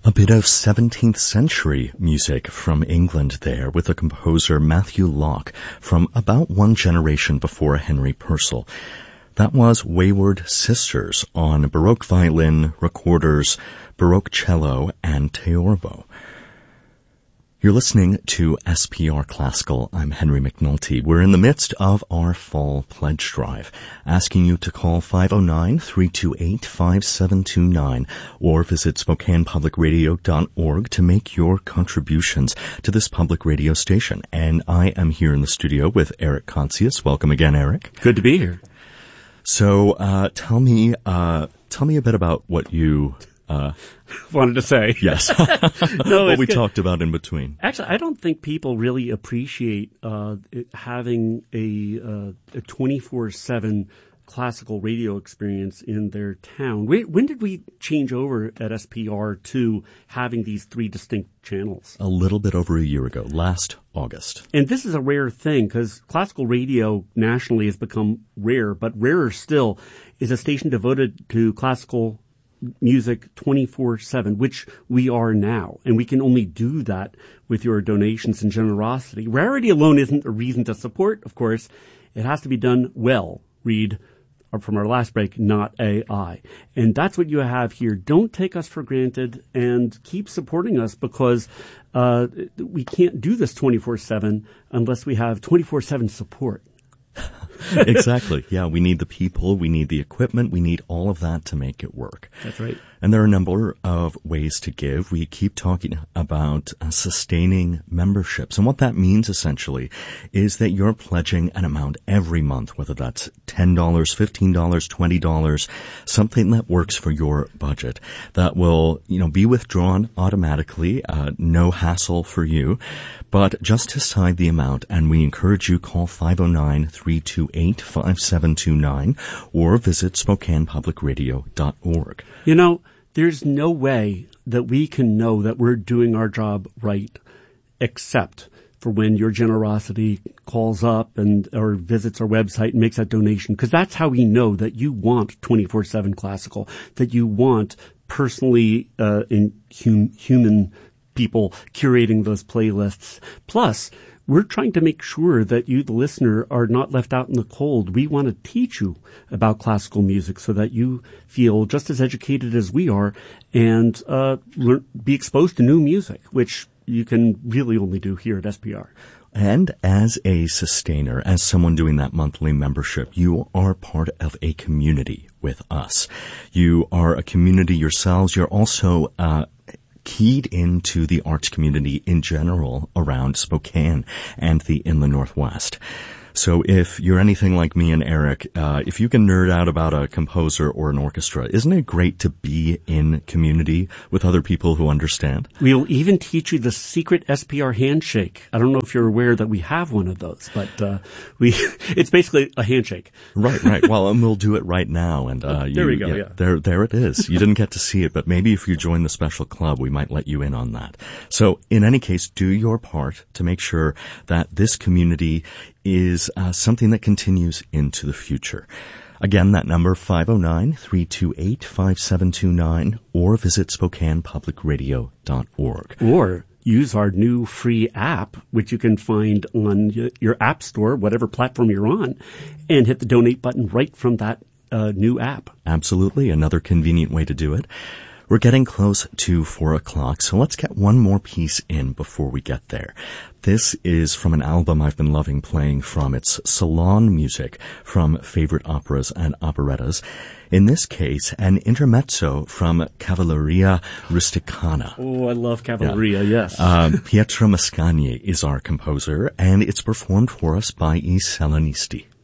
A bit of 17th century music from England there with the composer Matthew Locke from about one generation before Henry Purcell. That was Wayward Sisters on Baroque violin, recorders, Baroque cello, and theorbo. You're listening to SPR Classical. I'm Henry McNulty. We're in the midst of our fall pledge drive, asking you to call 509-328-5729 or visit SpokanePublicRadio.org to make your contributions to this public radio station. And I am here in the studio with Eric Contsius. Welcome again, Eric. Good to be here. So, tell me a bit about what you wanted to say. Yes. No, what we talked about in between. Actually, I don't think people really appreciate having a 24/7 classical radio experience in their town. When did we change over at SPR to having these three distinct channels? A little bit over a year ago, last August. And this is a rare thing because classical radio nationally has become rare, but rarer still is a station devoted to classical music 24/7, which we are now. And we can only do that with your donations and generosity. Rarity alone isn't a reason to support, of course. It has to be done well. Read from our last break, not AI. And that's what you have here. Don't take us for granted and keep supporting us because we can't do this 24/7 unless we have 24/7 support. Exactly. Yeah, we need the people, we need the equipment, we need all of that to make it work. That's right. And there are a number of ways to give. We keep talking about sustaining memberships. And what that means essentially is that you're pledging an amount every month, whether that's $10, $15, $20, something that works for your budget that will, be withdrawn automatically, no hassle for you. But just decide the amount, and we encourage you call 509-328-5729 or visit SpokanePublicRadio.org. There's no way that we can know that we're doing our job right except for when your generosity calls up or visits our website and makes that donation, because that's how we know that you want 24/7 classical, that you want personally human people curating those playlists. Plus, we're trying to make sure that you, the listener, are not left out in the cold. We want to teach you about classical music so that you feel just as educated as we are and be exposed to new music, which you can really only do here at SPR. And as a sustainer, as someone doing that monthly membership, you are part of a community with us. You are a community yourselves. You're also keyed into the arts community in general around Spokane and the Inland Northwest. So if you're anything like me and Eric, if you can nerd out about a composer or an orchestra, isn't it great to be in community with other people who understand? We'll even teach you the secret SPR handshake. I don't know if you're aware that we have one of those, but it's basically a handshake. Right. Well, and we'll do it right now. And there we go. Yeah. There it is. You didn't get to see it, but maybe if you join the special club, we might let you in on that. So in any case, do your part to make sure that this community is something that continues into the future. Again, that number, 509-328-5729, or visit SpokanePublicRadio.org. Or use our new free app, which you can find on your app store, whatever platform you're on, and hit the donate button right from that new app. Absolutely. Another convenient way to do it. We're getting close to 4 o'clock, so let's get one more piece in before we get there. This is from an album I've been loving playing from. It's salon music from favorite operas and operettas. In this case, an intermezzo from Cavalleria Rusticana. Oh, I love Cavalleria, yes. Pietro Mascagni is our composer, and it's performed for us by I Celonisti.